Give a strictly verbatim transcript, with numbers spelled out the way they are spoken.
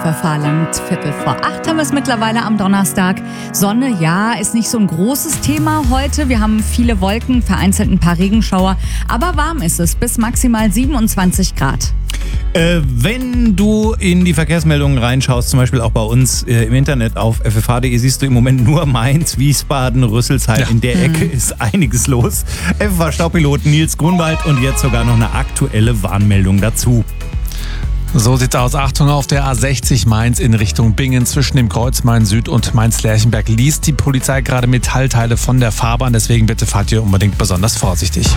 Westwestfalen-Fahrland. Viertel vor acht haben wir es mittlerweile am Donnerstag. Sonne, ja, ist nicht so ein großes Thema heute. Wir haben viele Wolken, vereinzelt ein paar Regenschauer. Aber warm ist es, bis maximal siebenundzwanzig Grad. Äh, wenn du in die Verkehrsmeldungen reinschaust, zum Beispiel auch bei uns äh, im Internet auf f f h punkt d e, siehst du im Moment nur Mainz, Wiesbaden, Rüsselsheim. Ja. In der Ecke mhm. ist einiges los. F F H-Staupilot Nils Grunwald und jetzt sogar noch eine aktuelle Warnmeldung dazu. So sieht's aus. Achtung, auf der A sechzig Mainz in Richtung Bingen zwischen dem Kreuz Main-Süd und Mainz-Lerchenberg liest die Polizei gerade Metallteile von der Fahrbahn. Deswegen bitte fahrt ihr unbedingt besonders vorsichtig.